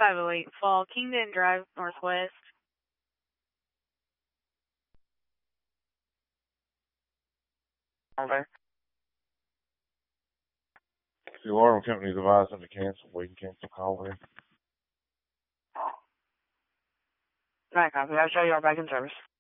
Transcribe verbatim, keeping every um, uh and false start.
five oh eight Fall, Kingdon Drive, Northwest. Over. The alarm company's advising to cancel. We can cancel call there. Right, copy. I'll show you are back in service.